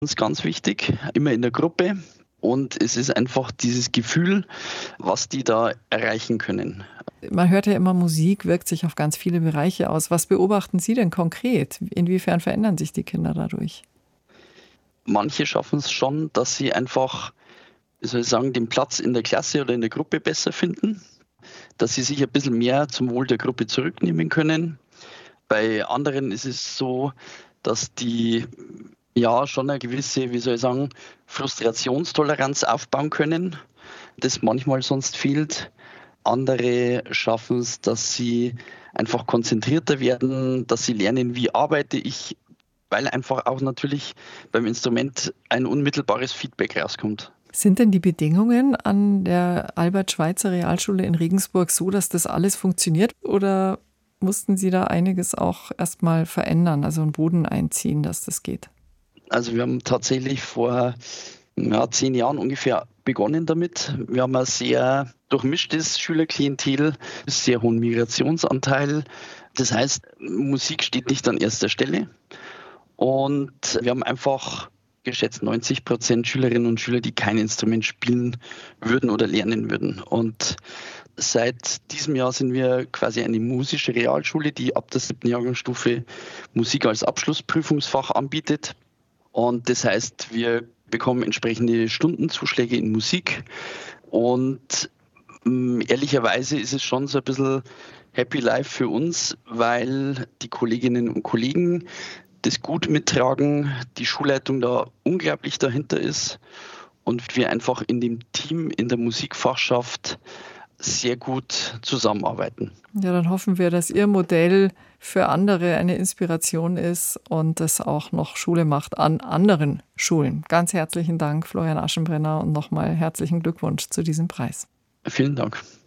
ist ganz wichtig, immer in der Gruppe. Und es ist einfach dieses Gefühl, was die da erreichen können. Man hört ja immer, Musik wirkt sich auf ganz viele Bereiche aus. Was beobachten Sie denn konkret? Inwiefern verändern sich die Kinder dadurch? Manche schaffen es schon, dass sie einfach, wie soll ich sagen, den Platz in der Klasse oder in der Gruppe besser finden, dass sie sich ein bisschen mehr zum Wohl der Gruppe zurücknehmen können. Bei anderen ist es so, dass die ja schon eine gewisse, wie soll ich sagen, Frustrationstoleranz aufbauen können, das manchmal sonst fehlt. Andere schaffen es, dass sie einfach konzentrierter werden, dass sie lernen, wie arbeite ich, weil einfach auch natürlich beim Instrument ein unmittelbares Feedback rauskommt. Sind denn die Bedingungen an der Albert-Schweitzer Realschule in Regensburg so, dass das alles funktioniert? Oder mussten Sie da einiges auch erstmal verändern, also einen Boden einziehen, dass das geht? Also wir haben tatsächlich vor 10 Jahren ungefähr begonnen damit. Wir haben ein sehr durchmischtes Schülerklientel, sehr hohen Migrationsanteil. Das heißt, Musik steht nicht an erster Stelle. Und wir haben einfach geschätzt 90% Schülerinnen und Schüler, die kein Instrument spielen würden oder lernen würden. Und seit diesem Jahr sind wir quasi eine musische Realschule, die ab der 7. Jahrgangsstufe Musik als Abschlussprüfungsfach anbietet. Und das heißt, wir bekommen entsprechende Stundenzuschläge in Musik. Und ehrlicherweise ist es schon so ein bisschen Happy Life für uns, weil die Kolleginnen und Kollegen das gut mittragen, die Schulleitung da unglaublich dahinter ist und wir einfach in dem Team in der Musikfachschaft sehr gut zusammenarbeiten. Ja, dann hoffen wir, dass Ihr Modell für andere eine Inspiration ist und es auch noch Schule macht an anderen Schulen. Ganz herzlichen Dank, Florian Aschenbrenner, und nochmal herzlichen Glückwunsch zu diesem Preis. Vielen Dank.